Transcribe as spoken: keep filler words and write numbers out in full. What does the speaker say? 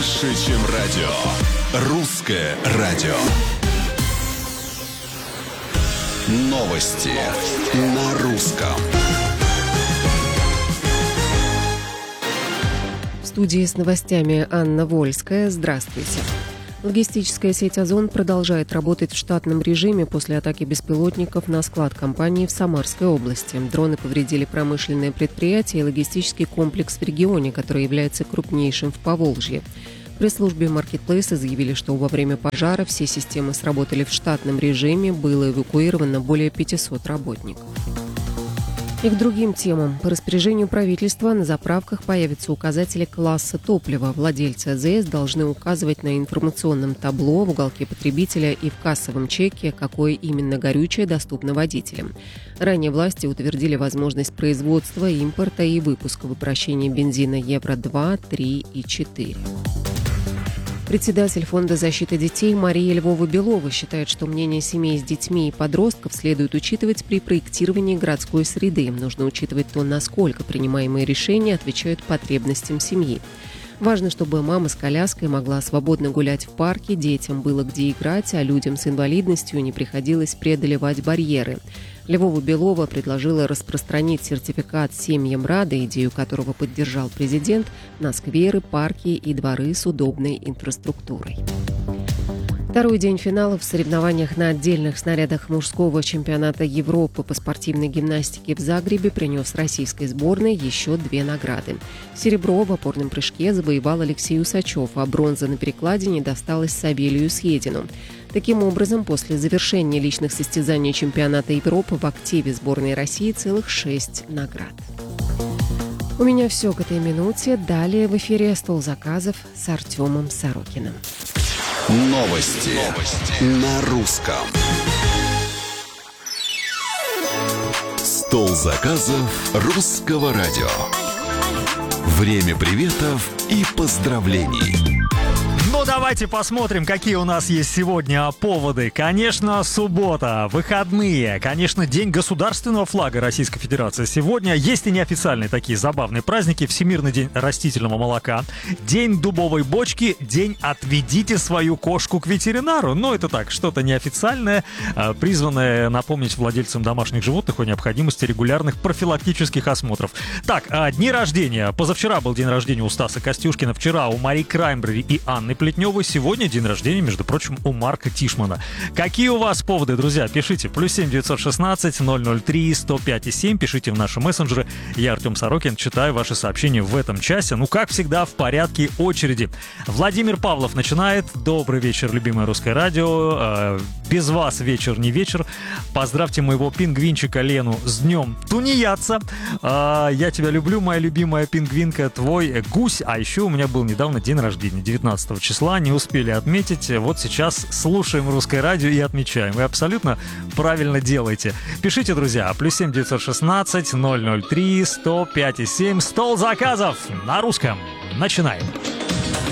Больше, чем радио. Русское радио. Новости на русском. В студии с новостями Анна Вольская. Здравствуйте. Логистическая сеть «Озон» продолжает работать в штатном режиме после атаки беспилотников на склад компании в Самарской области. Дроны повредили промышленное предприятие и логистический комплекс в регионе, который является крупнейшим в Поволжье. В пресс-службе маркетплейса заявили, что во время пожара все системы сработали в штатном режиме, было эвакуировано более пятисот работников. И к другим темам. По распоряжению правительства на заправках появятся указатели класса топлива. Владельцы АЗС должны указывать на информационном табло в уголке потребителя и в кассовом чеке, какое именно горючее доступно водителям. Ранее власти утвердили возможность производства, импорта и выпуска в обращении бензина евро два, три и четыре. Председатель Фонда защиты детей Мария Львова-Белова считает, что мнение семей с детьми и подростков следует учитывать при проектировании городской среды. Нужно учитывать то, насколько принимаемые решения отвечают потребностям семьи. Важно, чтобы мама с коляской могла свободно гулять в парке, детям было где играть, а людям с инвалидностью не приходилось преодолевать барьеры. Львова-Белова предложила распространить сертификат «Семьям рады», идею которого поддержал президент, на скверы, парки и дворы с удобной инфраструктурой. Второй день финалов в соревнованиях на отдельных снарядах мужского чемпионата Европы по спортивной гимнастике в Загребе принес российской сборной еще две награды. Серебро в опорном прыжке завоевал Алексей Усачев, а бронза на перекладине досталась Савелию Съедину. Таким образом, после завершения личных состязаний чемпионата Европы в активе сборной России целых шесть наград. У меня все к этой минуте. Далее в эфире «Стол заказов» с Артемом Сорокиным. Новости, Новости. На русском. Стол заказов русского радио. Время приветов и поздравлений. Ну, давайте посмотрим, какие у нас есть сегодня поводы. Конечно, суббота, выходные, конечно, День государственного флага Российской Федерации. Сегодня есть и неофициальные такие забавные праздники. Всемирный день растительного молока, День дубовой бочки, День «Отведите свою кошку к ветеринару». Ну, это так, что-то неофициальное, призванное напомнить владельцам домашних животных о необходимости регулярных профилактических осмотров. Так, дни рождения. Позавчера был день рождения у Стаса Костюшкина, вчера у Мари Краймбрери и Анны Плетневой, сегодня день рождения, между прочим, у Марка Тишмана. Какие у вас поводы, друзья? Пишите. Плюс семь девятьсот шестнадцать ноль ноль три сто пять и семь. Пишите в наши мессенджеры. Я, Артем Сорокин, читаю ваши сообщения в этом часе. Ну, как всегда, в порядке очереди. Владимир Павлов начинает. Добрый вечер, любимое русское радио. Без вас вечер не вечер. Поздравьте моего пингвинчика Лену с днем тунеядца. Я тебя люблю, моя любимая пингвинка, твой гусь. А еще у меня был недавно день рождения, девятнадцатого числа, не успели отметить. Вот сейчас слушаем русское радио и отмечаем. Вы абсолютно правильно делаете. Пишите, друзья, плюс семь девятьсот шестнадцать ноль ноль три сто пять и семь. Стол заказов на русском. Начинаем.